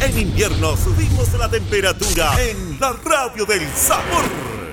En invierno subimos la temperatura en la radio del sabor.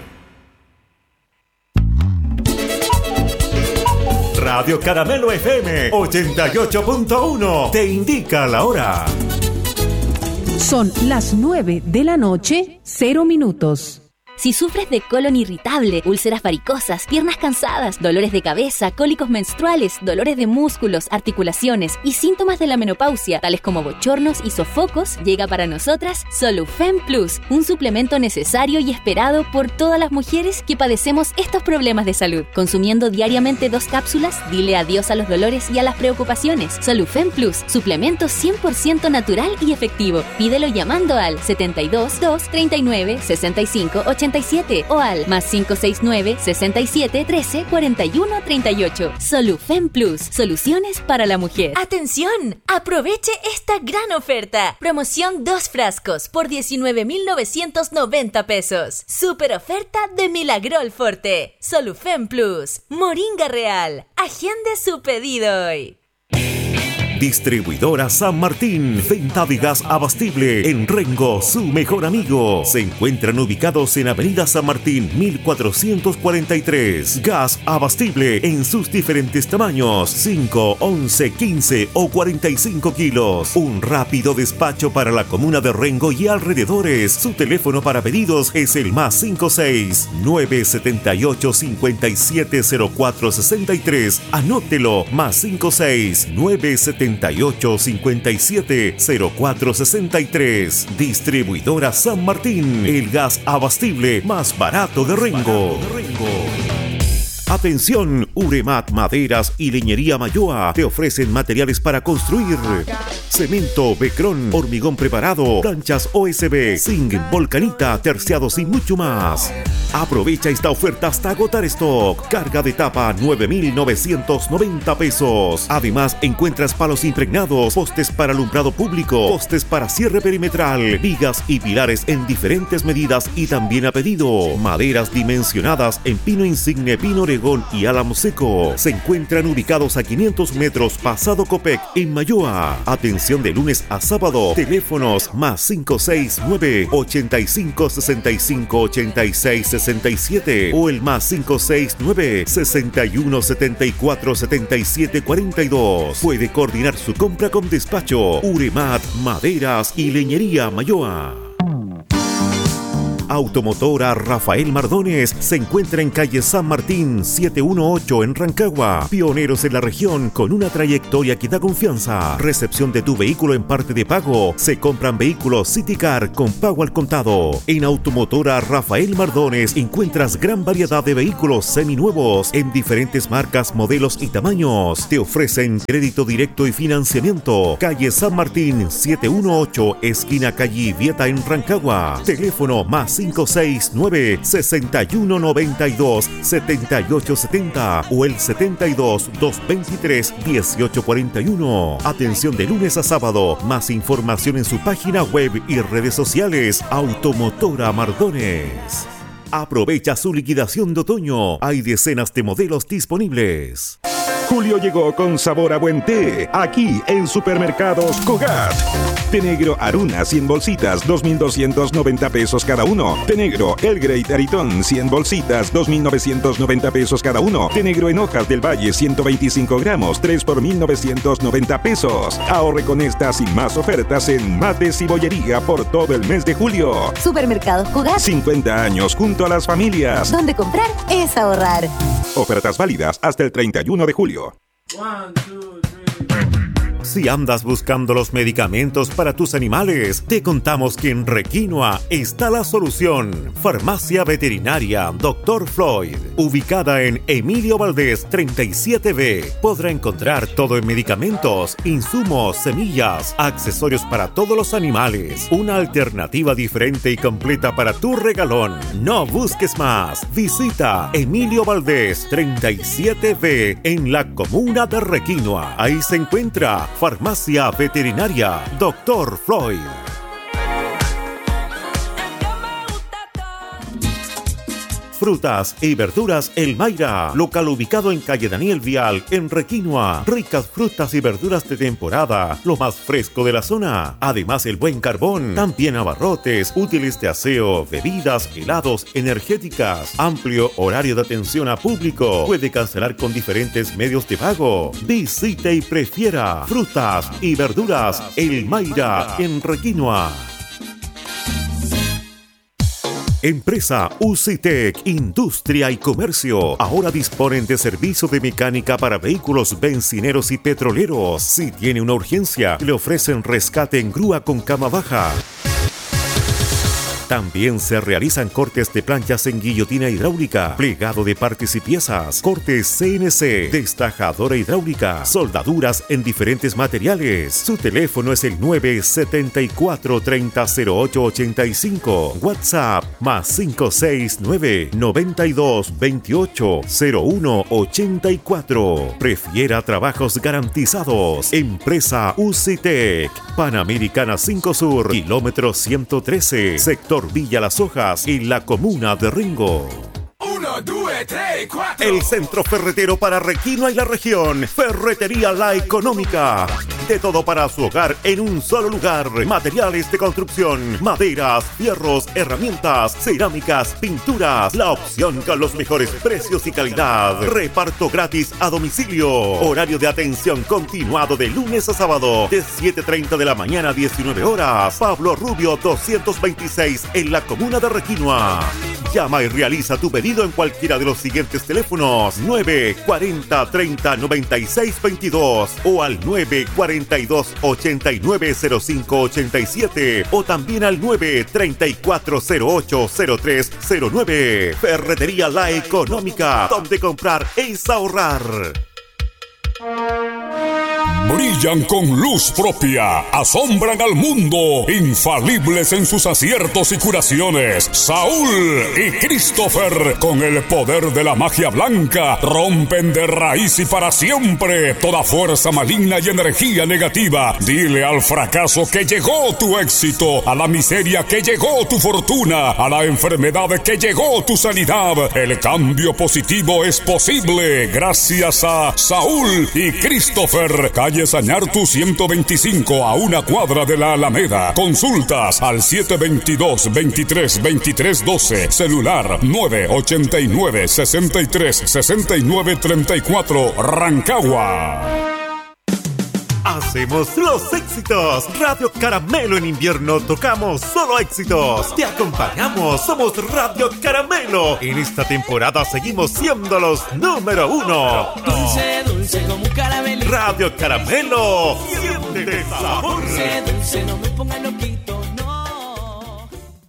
Radio Caramelo FM 88.1 te indica la hora. Son las 9 de la noche, 0 minutos. Si sufres de colon irritable, úlceras varicosas, piernas cansadas, dolores de cabeza, cólicos menstruales, dolores de músculos, articulaciones y síntomas de la menopausia, tales como bochornos y sofocos, llega para nosotras Solufen Plus, un suplemento necesario y esperado por todas las mujeres que padecemos estos problemas de salud. Consumiendo diariamente 2 cápsulas, dile adiós a los dolores y a las preocupaciones. Solufen Plus, suplemento 100% natural y efectivo. Pídelo llamando al 72 2 39 65 87 o al +569 67 13 41 38. Solufen Plus, soluciones para la mujer. ¡Atención! Aproveche esta gran oferta. Promoción 2 frascos por 19,990 pesos. Super oferta de Milagrol Forte. Solufen Plus, Moringa Real. Agende su pedido hoy. Distribuidora San Martín, venta de gas abastible en Rengo, su mejor amigo. Se encuentran ubicados en Avenida San Martín 1443. Gas abastible en sus diferentes tamaños: 5, 11, 15 o 45 kilos. Un rápido despacho para la comuna de Rengo y alrededores. Su teléfono para pedidos es el +56 978 570463. Anótelo: +56 978 570463. Distribuidora San Martín, el gas abastible más barato de Rengo. Atención, Uremat Maderas y Leñería Mayoa te ofrecen materiales para construir: cemento, becrón, hormigón preparado, planchas OSB, zinc, volcanita, terciados y mucho más. Aprovecha esta oferta hasta agotar stock. Carga de tapa 9,990 pesos. Además, encuentras palos impregnados, postes para alumbrado público, postes para cierre perimetral, vigas y pilares en diferentes medidas y también a pedido. Maderas dimensionadas en pino insigne, pino oregón y álamo seco. Se encuentran ubicados a 500 metros pasado Copec en Mayoa. Atención de lunes a sábado. Teléfonos +569 85 65 86 67 o el +569 61 74 77 42. Puede coordinar su compra con despacho. Uremat Maderas y Leñería Mayoa. Automotora Rafael Mardones se encuentra en calle San Martín 718 en Rancagua. Pioneros en la región con una trayectoria que da confianza. Recepción de tu vehículo en parte de pago. Se compran vehículos City Car con pago al contado. En Automotora Rafael Mardones encuentras gran variedad de vehículos seminuevos en diferentes marcas, modelos y tamaños. Te ofrecen crédito directo y financiamiento. Calle San Martín 718, esquina calle Vieta en Rancagua. Teléfono +569 6192 7870 o el 72 223 1841. Atención de lunes a sábado. Más información en su página web y redes sociales. Automotora Mardones. Aprovecha su liquidación de otoño. Hay decenas de modelos disponibles. Julio llegó con sabor a buen té, aquí en Supermercados Cogat. Té negro Aruna 100 bolsitas, 2,290 pesos cada uno. Té negro El Grey Aritón 100 bolsitas, 2,990 pesos cada uno. Té negro en hojas del Valle 125 gramos, 3 por 1,990 pesos. Ahorre con estas y más ofertas en mates y bollería por todo el mes de julio. Supermercados Cogat. 50 años junto a las familias. Donde comprar es ahorrar. Ofertas válidas hasta el 31 de julio. 1, 2, 3. Si andas buscando los medicamentos para tus animales, te contamos que en Requinoa está la solución. Farmacia Veterinaria Dr. Floyd, ubicada en Emilio Valdés 37B. Podrá encontrar todo en medicamentos, insumos, semillas, accesorios para todos los animales. Una alternativa diferente y completa para tu regalón. No busques más. Visita Emilio Valdés 37B en la comuna de Requinoa. Ahí se encuentra Farmacia Veterinaria Dr. Floyd. Frutas y verduras El Mayra, local ubicado en calle Daniel Vial, en Requinoa. Ricas frutas y verduras de temporada, lo más fresco de la zona. Además, el buen carbón, también abarrotes, útiles de aseo, bebidas, helados, energéticas. Amplio horario de atención a público. Puede cancelar con diferentes medios de pago. Visite y prefiera frutas y verduras El Mayra, en Requinoa. Empresa UCITEC, Industria y Comercio. Ahora disponen de servicio de mecánica para vehículos bencineros y petroleros. Si tiene una urgencia, le ofrecen rescate en grúa con cama baja. También se realizan cortes de planchas en guillotina hidráulica, plegado de partes y piezas, cortes CNC, destajadora hidráulica, soldaduras en diferentes materiales. Su teléfono es el 974-300885. WhatsApp +569 92 28 0184. Prefiera trabajos garantizados. Empresa UCITEC, Panamericana 5 Sur, kilómetro 113, sector Villa Las Hojas, en la comuna de Ringo. 1, 2, 3, 4. El centro ferretero para Requinoa y la región. Ferretería La Económica. De todo para su hogar en un solo lugar. Materiales de construcción, maderas, fierros, herramientas, cerámicas, pinturas. La opción con los mejores precios y calidad. Reparto gratis a domicilio. Horario de atención continuado de lunes a sábado, de 7:30 de la mañana a 19 horas. Pablo Rubio 226, en la comuna de Requinoa. Llama y realiza tu pedido en cualquiera de los siguientes teléfonos: 940 30 96 22 o al 942 89 05 87 o también al 934 08 03 09. Ferretería La Económica, donde comprar es ahorrar. Brillan con luz propia, asombran al mundo, infalibles en sus aciertos y curaciones. Saúl y Christopher, con el poder de la magia blanca, rompen de raíz y para siempre toda fuerza maligna y energía negativa. Dile al fracaso que llegó tu éxito, a la miseria que llegó tu fortuna, a la enfermedad que llegó tu sanidad. El cambio positivo es posible gracias a Saúl y Christopher. Calle Sañartu 125, a una cuadra de la Alameda. Consultas al 722-23-2312. Celular 989-63-6934. Rancagua. Hacemos los éxitos. Radio Caramelo en invierno tocamos solo éxitos. Te acompañamos, somos Radio Caramelo. En esta temporada seguimos siendo los número 1. Dulce, dulce como un caramelo. Radio Caramelo, siente sabor. Dulce, dulce, no me pongas loquito, no.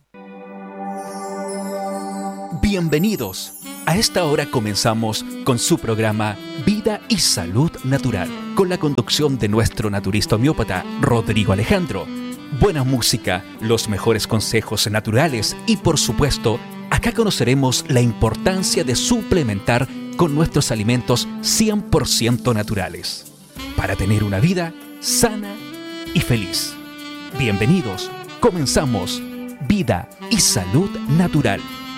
Bienvenidos. A esta hora comenzamos con su programa Vida y Salud Natural, con la conducción de nuestro naturista homeópata Rodrigo Alejandro. Buena música, los mejores consejos naturales y, por supuesto, acá conoceremos la importancia de suplementar con nuestros alimentos 100% naturales para tener una vida sana y feliz. Bienvenidos, comenzamos Vida y Salud Natural.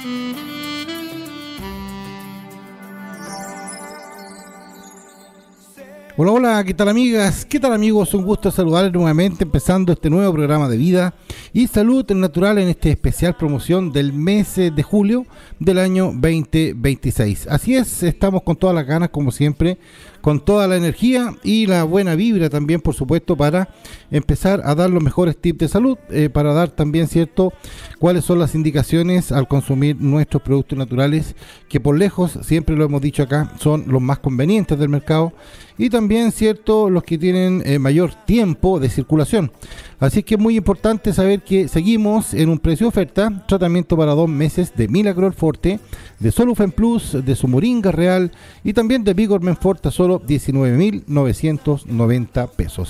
Hola, hola, ¿qué tal amigas? ¿Qué tal amigos? Un gusto saludarles nuevamente empezando este nuevo programa de Vida y Salud Natural en este especial promoción del mes de julio del año 2026. Así es, estamos con todas las ganas como siempre, con toda la energía y la buena vibra también, por supuesto, para empezar a dar los mejores tips de salud, para dar también, ¿cierto?, cuáles son las indicaciones al consumir nuestros productos naturales, que por lejos, siempre lo hemos dicho acá, son los más convenientes del mercado y también, ¿cierto?, los que tienen mayor tiempo de circulación. Así que es muy importante saber que seguimos en un precio de oferta, tratamiento para 2 meses de Milagrol Forte, de Solufen Plus, de su Moringa Real y también de Vigor Men Forte a solo 19.990 pesos.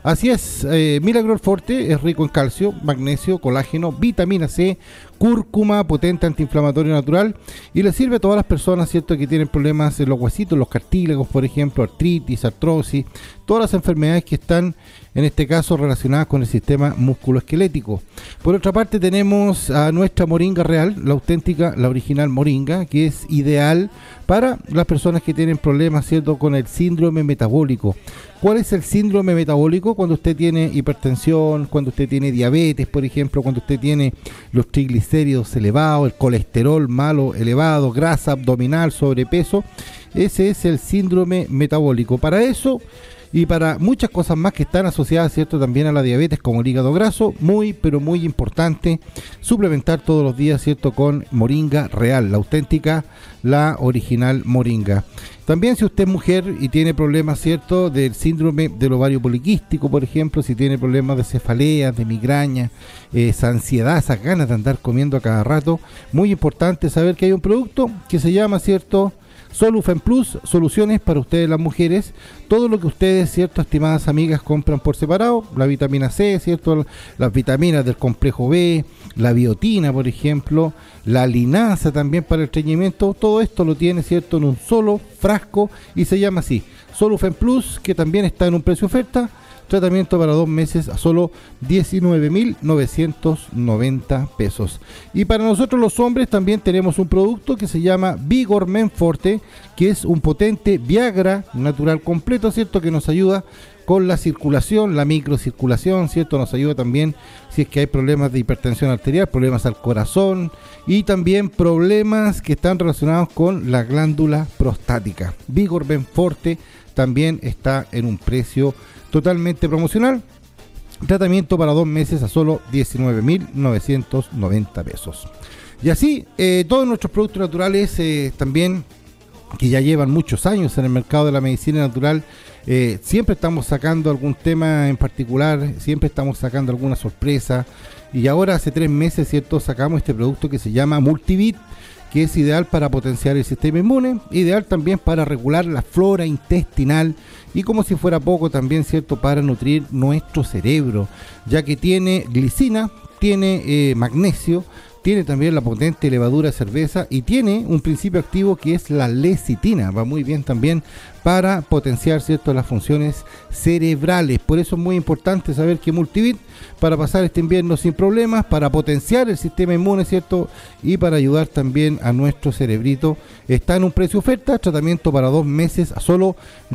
Así es, Milagrol Forte es rico en calcio, magnesio, colágeno, vitamina C, cúrcuma, potente antiinflamatorio natural, y le sirve a todas las personas, ¿cierto?, que tienen problemas en los huesitos, los cartílagos, por ejemplo, artritis, artrosis, todas las enfermedades que están, en este caso, relacionadas con el sistema musculoesquelético. Por otra parte, tenemos a nuestra moringa real, la auténtica, la original moringa, que es ideal para las personas que tienen problemas, ¿cierto?, con el síndrome metabólico. ¿Cuál es el síndrome metabólico? Cuando usted tiene hipertensión, cuando usted tiene diabetes, por ejemplo, cuando usted tiene los triglicéridos elevados, el colesterol malo elevado, grasa abdominal, sobrepeso. Ese es el síndrome metabólico. Para eso y para muchas cosas más que están asociadas, ¿cierto?, también a la diabetes, como el hígado graso, muy, pero muy importante suplementar todos los días, ¿cierto?, con moringa real, la auténtica, la original moringa. También si usted es mujer y tiene problemas, ¿cierto?, del síndrome del ovario poliquístico, por ejemplo, si tiene problemas de cefalea, de migraña, esa ansiedad, esas ganas de andar comiendo a cada rato, muy importante saber que hay un producto que se llama, ¿cierto?, Solufen Plus, soluciones para ustedes las mujeres. Todo lo que ustedes, ¿cierto?, estimadas amigas, compran por separado, la vitamina C, ¿cierto?, las vitaminas del complejo B, la biotina, por ejemplo, la linaza también para el estreñimiento, todo esto lo tiene, ¿cierto?, en un solo frasco y se llama así, Solufen Plus, que también está en un precio oferta. Tratamiento para 2 meses a solo 19.990 pesos. Y para nosotros los hombres también tenemos un producto que se llama Vigor Men Forte, que es un potente Viagra natural completo, ¿cierto?, que nos ayuda con la circulación, la microcirculación, ¿cierto? Nos ayuda también si es que hay problemas de hipertensión arterial, problemas al corazón y también problemas que están relacionados con la glándula prostática. Vigor Men Forte también está en un precio totalmente promocional. Tratamiento para 2 meses a solo 19.990 pesos. Y así, todos nuestros productos naturales también, que ya llevan muchos años en el mercado de la medicina natural, siempre estamos sacando algún tema en particular, siempre estamos sacando alguna sorpresa. Y ahora hace 3 meses, ¿cierto?, sacamos este producto que se llama Multivit, que es ideal para potenciar el sistema inmune, ideal también para regular la flora intestinal y, como si fuera poco, también, ¿cierto?, para nutrir nuestro cerebro, ya que tiene glicina, tiene magnesio, tiene también la potente levadura de cerveza y tiene un principio activo que es la lecitina. Va muy bien también para potenciar, ¿cierto?, las funciones cerebrales. Por eso es muy importante saber que Multivit, para pasar este invierno sin problemas, para potenciar el sistema inmune, ¿cierto?, y para ayudar también a nuestro cerebrito, está en un precio oferta, tratamiento para 2 meses a solo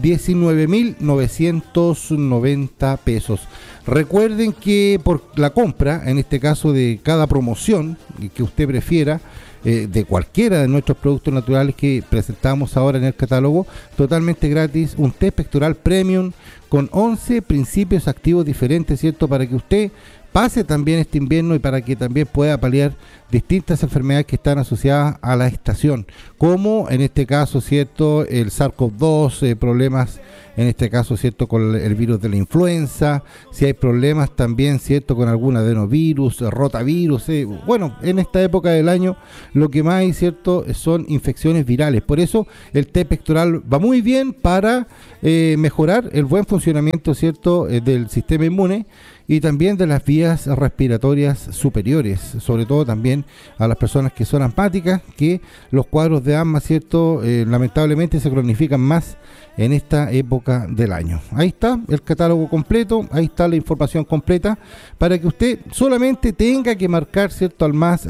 19.990 pesos. Recuerden que por la compra, en este caso de cada promoción que usted prefiera, de cualquiera de nuestros productos naturales que presentamos ahora en el catálogo, totalmente gratis, un té pectoral premium con 11 principios activos diferentes, ¿cierto?, para que usted pase también este invierno y para que también pueda paliar distintas enfermedades que están asociadas a la estación, como en este caso, ¿cierto?, el SARS-CoV-2, problemas en este caso, ¿cierto?, con el virus de la influenza, si hay problemas también, ¿cierto?, con algún adenovirus, rotavirus, bueno, en esta época del año lo que más hay, ¿cierto?, son infecciones virales. Por eso el té pectoral va muy bien para mejorar el buen funcionamiento, ¿cierto?, del sistema inmune y también de las vías respiratorias superiores, sobre todo también a las personas que son asmáticas, que los cuadros de asma, ¿cierto?, lamentablemente se cronifican más en esta época del año. Ahí está el catálogo completo, ahí está la información completa para que usted solamente tenga que marcar, ¿cierto?, al más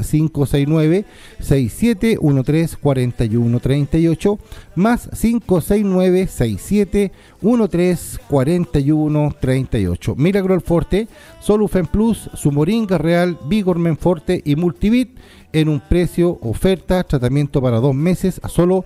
569-6713-4138, más 569-6713-4138. Milagrol Forte, Solufen Plus, su moringa real, Vigor Men Forte y Multivit en un precio oferta, tratamiento para 2 meses a solo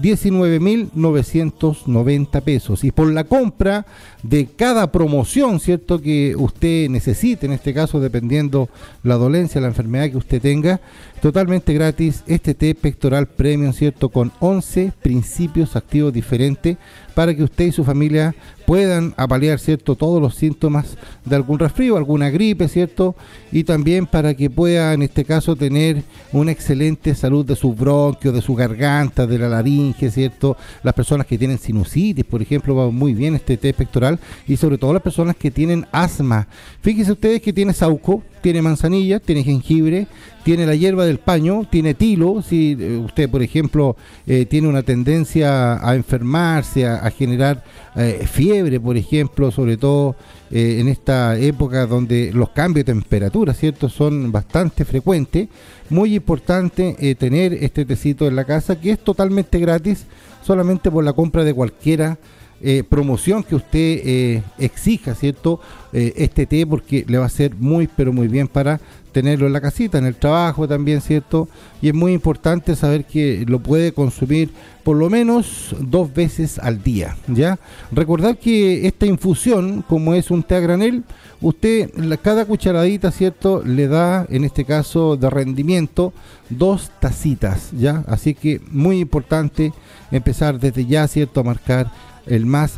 19.990 pesos. Y por la compra de cada promoción, ¿cierto?, que usted necesite, en este caso dependiendo la dolencia, la enfermedad que usted tenga, totalmente gratis este té pectoral premium, ¿cierto?, con 11 principios activos diferentes para que usted y su familia puedan apalear, ¿cierto?, todos los síntomas de algún resfrío, alguna gripe, ¿cierto? Y también para que pueda, en este caso, tener una excelente salud de sus bronquios, de su garganta, de la laringe, ¿cierto? Las personas que tienen sinusitis, por ejemplo, va muy bien este té pectoral, y sobre todo las personas que tienen asma. Fíjense ustedes que tiene sauco, tiene manzanilla, tiene jengibre, tiene la hierba del paño, tiene tilo. Si usted, por ejemplo, tiene una tendencia a enfermarse, a generar fiebre, por ejemplo, sobre todo en esta época donde los cambios de temperatura, ¿cierto?, son bastante frecuentes, muy importante tener este tecito en la casa, que es totalmente gratis, solamente por la compra de cualquiera promoción que usted exija, ¿cierto? Este té, porque le va a ser muy, pero muy bien para tenerlo en la casita, en el trabajo también, ¿cierto? Y es muy importante saber que lo puede consumir por lo menos 2 veces al día, ¿ya? Recordar que esta infusión, como es un té a granel, usted, cada cucharadita, ¿cierto?, le da, en este caso de rendimiento, 2 tacitas, ¿ya? Así que muy importante empezar desde ya, ¿cierto?, a marcar el más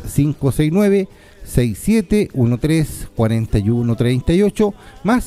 569-6713-4138, más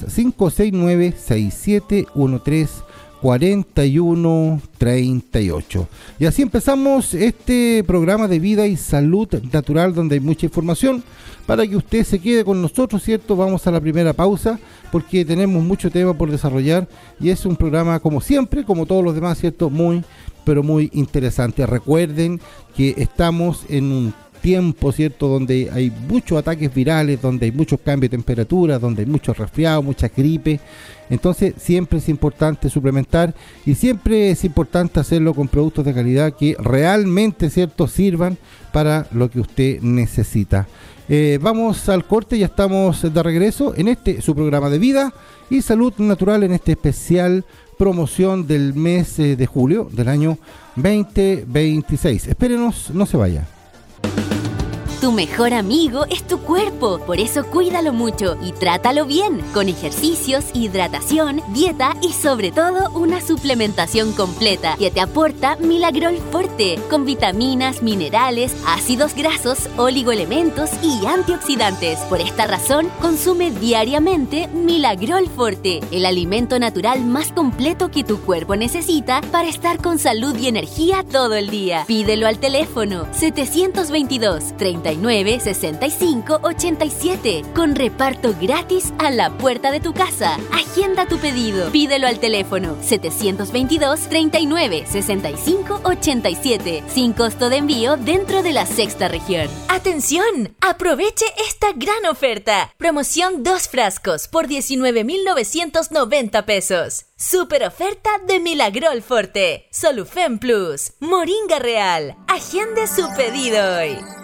569-6713-4138. Y así empezamos este programa de vida y salud natural, donde hay mucha información para que usted se quede con nosotros, ¿cierto? Vamos a la primera pausa porque tenemos mucho tema por desarrollar, y es un programa, como siempre, como todos los demás, ¿cierto?, muy, pero muy interesante. Recuerden que estamos en un tiempo, ¿cierto?, donde hay muchos ataques virales, donde hay muchos cambios de temperatura, donde hay muchos resfriados, mucha gripe. Entonces siempre es importante suplementar, y siempre es importante hacerlo con productos de calidad que realmente, ¿cierto?, sirvan para lo que usted necesita. Vamos al corte, ya estamos de regreso en su programa de vida y salud natural, en este especial promoción del mes de julio del año 2026. Espérenos, no se vaya. Tu mejor amigo es tu cuerpo, por eso cuídalo mucho y trátalo bien, con ejercicios, hidratación, dieta y sobre todo una suplementación completa que te aporta Milagrol Forte, con vitaminas, minerales, ácidos grasos, oligoelementos y antioxidantes. Por esta razón, consume diariamente Milagrol Forte, el alimento natural más completo que tu cuerpo necesita para estar con salud y energía todo el día. Pídelo al teléfono 722-39-65-87, con reparto gratis a la puerta de tu casa. Agenda tu pedido. Pídelo al teléfono 722-39-65-87, sin costo de envío dentro de la sexta región. ¡Atención! Aproveche esta gran oferta. Promoción 2 frascos por 19,990 pesos. Super oferta de Milagrol Forte, Solufen Plus, Moringa Real. Agende su pedido hoy.